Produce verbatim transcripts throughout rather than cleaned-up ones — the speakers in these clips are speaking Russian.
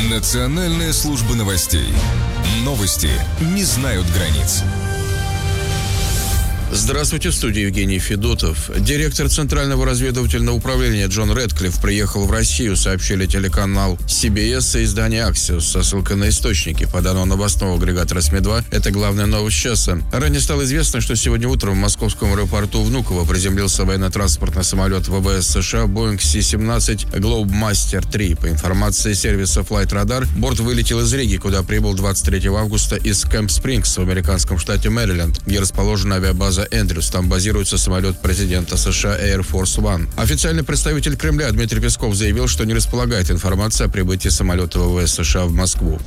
Национальная служба новостей. Новости не знают границ. Здравствуйте, в студии Евгений Федотов. Директор Центрального разведывательного управления Джон Рэдклифф приехал в Россию, сообщили телеканал си би эс и издание «Аксиос» со ссылкой на источники. По данным новостного агрегатора СМИ два, это главная новость часа. Ранее стало известно, что сегодня утром в московском аэропорту Внуково приземлился военно-транспортный самолет ВВС США Boeing си семнадцать Globemaster три. По информации сервиса Flight Radar, борт вылетел из Риги, куда прибыл двадцать третьего августа из Кэмп Спрингс в американском штате Мэриленд, где расположена авиабаза Эндрюс. Там базируется самолет президента США Air Force One. Официальный представитель Кремля Дмитрий Песков заявил, что не располагает информацией о прибытии самолета ВВС США в Москву.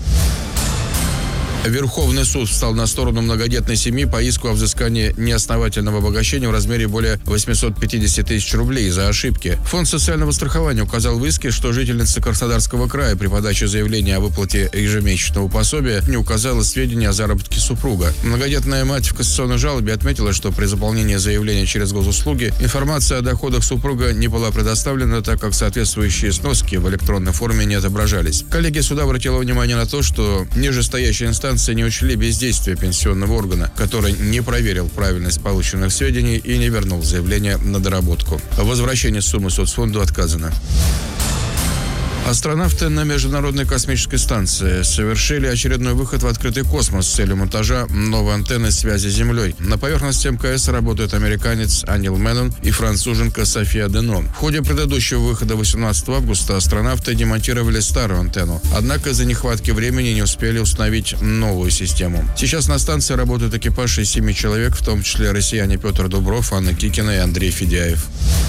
Верховный суд встал на сторону многодетной семьи по иску о взыскании неосновательного обогащения в размере более восьмисот пятидесяти тысяч рублей за ошибки. Фонд социального страхования указал в иске, что жительница Краснодарского края при подаче заявления о выплате ежемесячного пособия не указала сведения о заработке супруга. Многодетная мать в кассационной жалобе отметила, что при заполнении заявления через госуслуги информация о доходах супруга не была предоставлена, так как соответствующие сноски в электронной форме не отображались. Коллегия суда обратила внимание на то, что нижестоящая инстанция не учли бездействие пенсионного органа, который не проверил правильность полученных сведений и не вернул заявление на доработку. Возвращение суммы соцфонду отказано. Астронавты на Международной космической станции совершили очередной выход в открытый космос с целью монтажа новой антенны связи с Землей. На поверхности эм ка эс работают американец Анил Меннон и француженка София Денон. В ходе предыдущего выхода восемнадцатого августа астронавты демонтировали старую антенну, однако из-за нехватки времени не успели установить новую систему. Сейчас на станции работает экипаж из семи человек, в том числе россияне Петр Дубров, Анна Кикина и Андрей Федяев.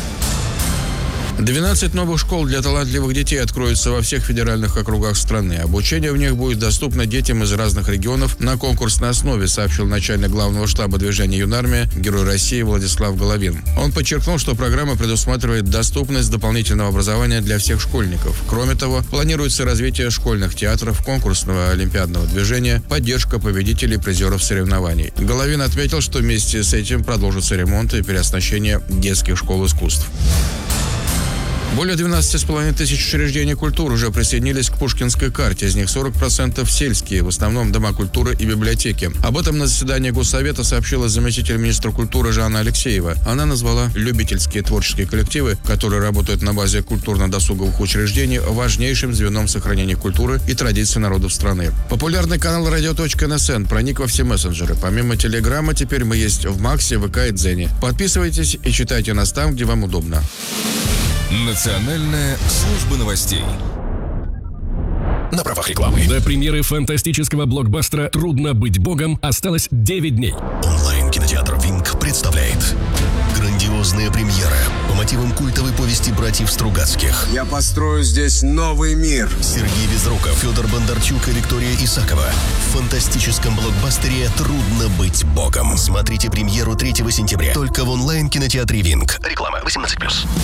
двенадцать новых школ для талантливых детей откроются во всех федеральных округах страны. Обучение в них будет доступно детям из разных регионов на конкурсной основе, сообщил начальник главного штаба движения «Юнармия», Герой России Владислав Головин. Он подчеркнул, что программа предусматривает доступность дополнительного образования для всех школьников. Кроме того, планируется развитие школьных театров, конкурсного олимпиадного движения, поддержка победителей и призеров соревнований. Головин отметил, что вместе с этим продолжится ремонт и переоснащение детских школ искусств. Более двенадцати с половиной тысяч учреждений культуры уже присоединились к Пушкинской карте. Из них сорок процентов сельские, в основном дома культуры и библиотеки. Об этом на заседании Госсовета сообщила заместитель министра культуры Жанна Алексеева. Она назвала любительские творческие коллективы, которые работают на базе культурно-досуговых учреждений, важнейшим звеном сохранения культуры и традиций народов страны. Популярный канал радио точка эн эс эн проник во все мессенджеры. Помимо Телеграма, теперь мы есть в Максе, ВК и Дзене. Подписывайтесь и читайте нас там, где вам удобно. Национальная служба новостей. На правах рекламы. До премьеры фантастического блокбастера «Трудно быть богом» осталось девять дней. Онлайн-кинотеатр «Винк» представляет грандиозная премьера по мотивам культовой повести братьев Стругацких. Я построю здесь новый мир. Сергей Безруков, Федор Бондарчук и Виктория Исакова. В фантастическом блокбастере «Трудно быть богом». Смотрите премьеру третьего сентября только в онлайн-кинотеатре «Винк». Реклама восемнадцать плюс.